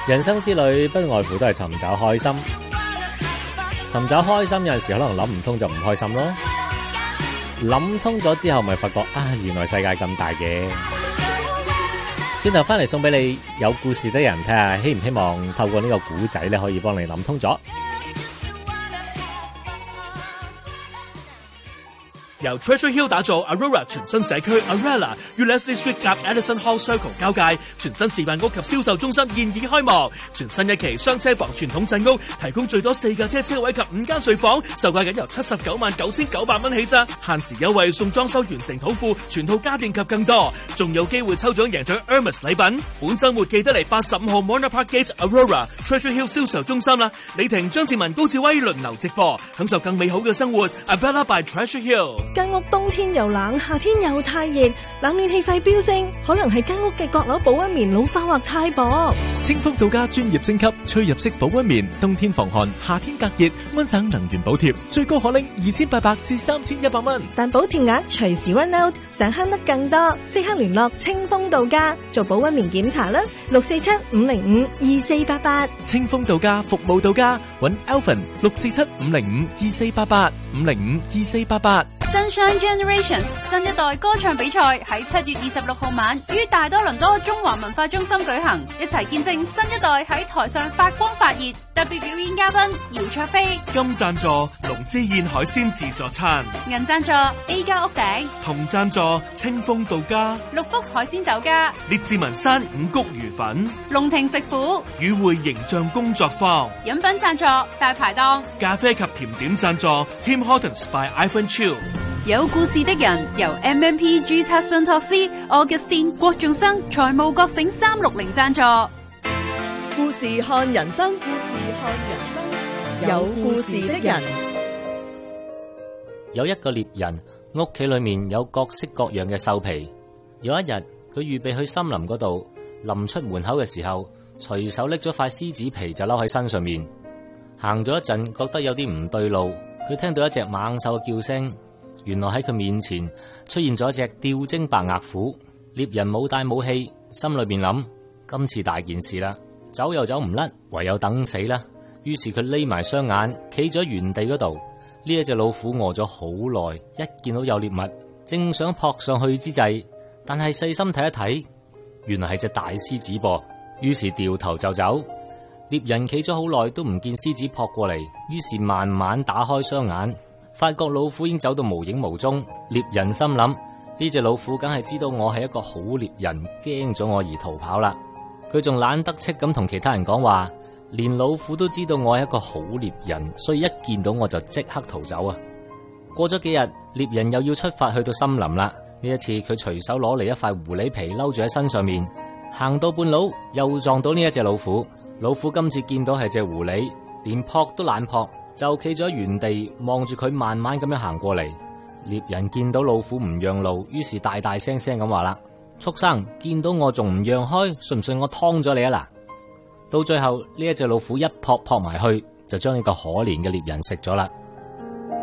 人生之旅不外乎都係尋找開心，尋找開心有陣時可能諗唔通就唔開心咯，諗通咗之後咪發覺啊，原來世界咁大嘅。轉頭翻嚟送俾你有故事的人，睇下希唔希望透過呢個古仔咧，可以幫你諗通咗。 由 Treasure Hill 打造 Aurora 全新社區 Arella 與 Leslie Street 夾 Edison Hall Circle 交界，全新示範屋及銷售中心現已開幕。全新一期雙車房傳統鎮屋，提供最多4架車位及5間睡房，售價僅由799900蚊起咋，限時優惠送裝修完成土庫、全套家電及更多，仲有機會抽獎贏取 Hermes 禮品。本週末記得嚟85號 Mona Park Gate Aurora Treasure Hill 銷售中心啦！李婷、張志文、高志威輪流直播，享受更美好嘅生活。Arella by Treasure Hill。 間屋冬天又冷，夏天又太熱，冷暖氣費飆升，可能係間屋嘅閣樓保溫棉老化或太薄。 清風到家專業升級，吹入式保溫棉，冬天防寒，夏天隔熱，安省能源補貼，最高可拎2800至3100蚊。 但補貼額隨時 run out， 想慳得更多，即刻聯絡清風到家做保溫棉檢查啦，647-505-2488。 清風到家服務到家，搵 Alvin 647-505-2488，505-2488。 Sunshine Generations 新一代歌唱比賽喺7月26號晚於大多倫多中華文化中心舉行，一齊見證新一代喺台上發光發熱。特別表演嘉賓姚卓飛， 金贊助龍之燕海鮮自助餐， 銀贊助 A 家屋頂， 銅贊助清風到家， 六福海鮮酒家， 列治文山五穀魚粉， 龍庭食府， 與會形象工作坊， 飲品贊助大排檔， 咖啡及甜點贊助 Tim Hortons by Ivan Chiu。 有故事的人由 MMP 註冊信託師 Augustine 郭仲生財務覺醒360贊助。 故事看人生，故事看人生，有故事的人。 有一個獵人，屋企裏面有各式各樣嘅獸皮。有一日，佢預備去森林嗰度，臨出門口嘅時候，隨手拎咗塊獅子皮就摟喺身上面。行咗一陣，覺得有啲唔對路，佢聽到一隻猛獸嘅叫聲。原來喺佢面前出現咗一隻吊睛白額虎。獵人冇帶武器，心裏邊諗：今次大件事啦，走又走唔甩，唯有等死啦。於是佢匿埋雙眼，企咗原地嗰度。呢一隻老虎餓咗好耐，一見到有獵物，正想撲上去之際，但係細心睇一睇，原來係隻大獅子噃。於是掉頭就走。獵人企咗好耐都唔見獅子撲過嚟，於是慢慢打開雙眼，發覺老虎已經走到無影無蹤。獵人心諗：呢隻老虎梗係知道我係一個好獵人，驚咗我而逃跑啦。佢仲懶得戚咁同其他人講話，連老虎都知道我係一個好獵人，所以一見到我就即刻逃走啊。過咗幾日，獵人又要出發去到森林啦。呢一次佢隨手攞嚟一塊狐狸皮摟住喺身上面，行到半路又撞到呢一隻老虎。老虎今次見到係隻狐狸，連撲都懶撲，就企咗原地望住佢慢慢咁樣行過嚟。獵人見到老虎唔讓路，於是大大聲聲咁話啦：畜生，見到我仲唔讓開，信唔信我劏咗你啊嗱！到最後呢一隻老虎一撲撲埋去，就將呢個可憐嘅獵人食咗啦。